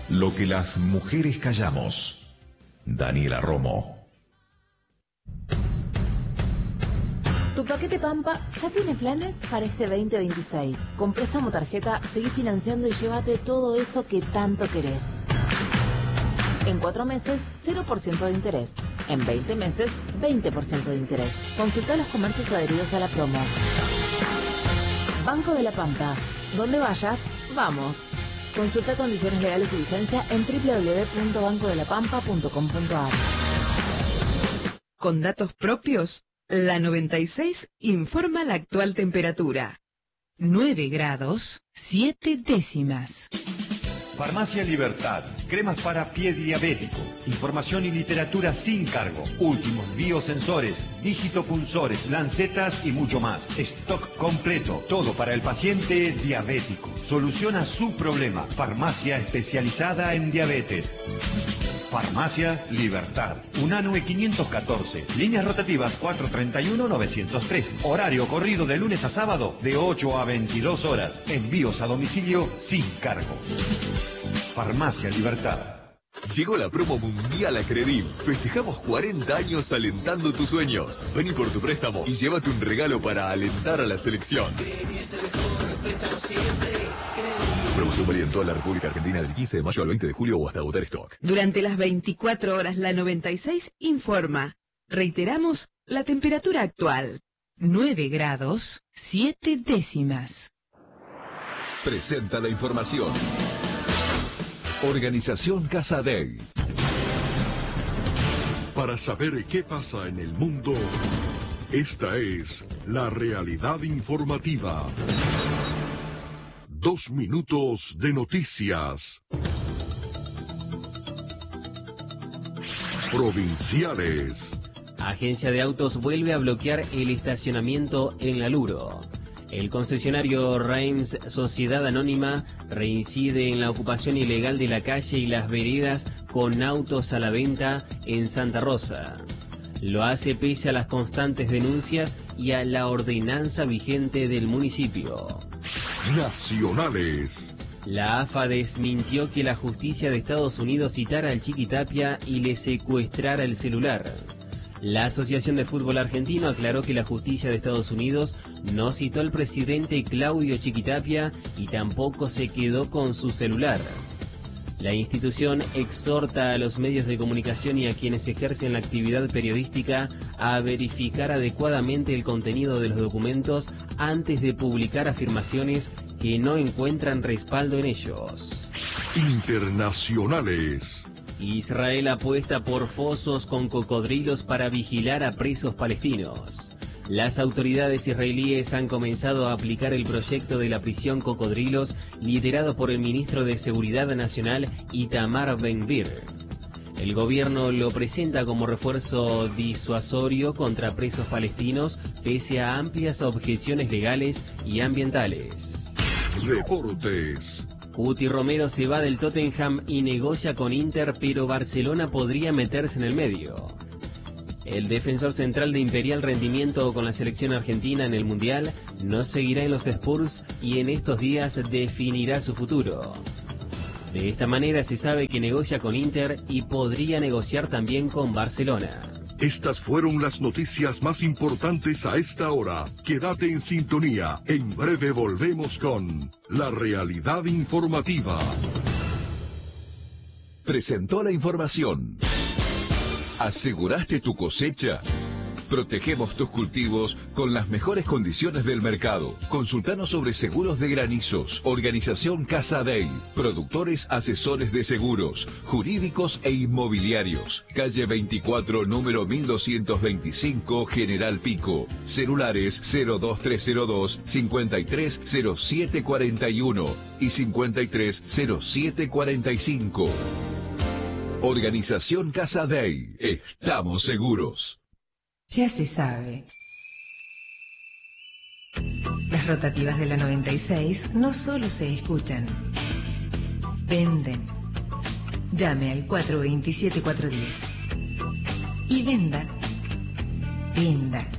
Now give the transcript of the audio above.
Lo que las mujeres callamos. Daniela Romo. Tu paquete Pampa ya tiene planes para este 2026. Con préstamo tarjeta, seguí financiando y llévate todo eso que tanto querés. En 4 meses, 0% de interés. En 20 meses, 20% de interés. Consulta los comercios adheridos a la promo. Banco de la Pampa. Donde vayas, vamos. Consulta condiciones legales y vigencia en www.bancodelapampa.com.ar. Con datos propios, la 96 informa la actual temperatura. 9 grados, 7 décimas. Farmacia Libertad, cremas para pie diabético, información y literatura sin cargo, últimos biosensores, digitopunzores, lancetas y mucho más. Stock completo, todo para el paciente diabético. Soluciona su problema. Farmacia especializada en diabetes. Farmacia Libertad, Unanue 514, líneas rotativas 431-903, horario corrido de lunes a sábado de 8 a 22 horas, envíos a domicilio sin cargo. Farmacia Libertad. Llegó la promo mundial a Credil. Festejamos 40 años alentando tus sueños. Vení por tu préstamo y llévate un regalo para alentar a la selección. Promoción válida en toda la República Argentina del 15 de mayo al 20 de julio o hasta agotar stock. Durante las 24 horas, la 96 informa. Reiteramos la temperatura actual. 9 grados, 7 décimas. Presenta la información. Organización Casa Day. Para saber qué pasa en el mundo, esta es la realidad informativa. 2 minutos de noticias. Provinciales. Agencia de Autos vuelve a bloquear el estacionamiento en La Luro. El concesionario Reims Sociedad Anónima reincide en la ocupación ilegal de la calle y las veredas con autos a la venta en Santa Rosa. Lo hace pese a las constantes denuncias y a la ordenanza vigente del municipio. Nacionales. La AFA desmintió que la justicia de Estados Unidos citara al Chiquitapia y le secuestrara el celular. La Asociación de Fútbol Argentino aclaró que la justicia de Estados Unidos no citó al presidente Claudio Chiquitapia y tampoco se quedó con su celular. La institución exhorta a los medios de comunicación y a quienes ejercen la actividad periodística a verificar adecuadamente el contenido de los documentos antes de publicar afirmaciones que no encuentran respaldo en ellos. Internacionales. Israel apuesta por fosos con cocodrilos para vigilar a presos palestinos. Las autoridades israelíes han comenzado a aplicar el proyecto de la prisión Cocodrilos liderado por el ministro de Seguridad Nacional Itamar Ben-Gvir. El gobierno lo presenta como refuerzo disuasorio contra presos palestinos pese a amplias objeciones legales y ambientales. Deportes. Cuti Romero se va del Tottenham y negocia con Inter, pero Barcelona podría meterse en el medio. El defensor central de imperial rendimiento con la selección argentina en el Mundial no seguirá en los Spurs y en estos días definirá su futuro. De esta manera se sabe que negocia con Inter y podría negociar también con Barcelona. Estas fueron las noticias más importantes a esta hora. Quédate en sintonía. En breve volvemos con la realidad informativa. Presentó la información. ¿Aseguraste tu cosecha? Protegemos tus cultivos con las mejores condiciones del mercado. Consultanos sobre seguros de granizos. Organización Casa Day. Productores asesores de seguros, jurídicos e inmobiliarios. Calle 24, número 1225, General Pico. Celulares 02302 530741 y 530745. Organización Casa Day. Estamos seguros. Ya se sabe. Las rotativas de la 96 no solo se escuchan, venden. Llame al 427-410 y venda. Venda.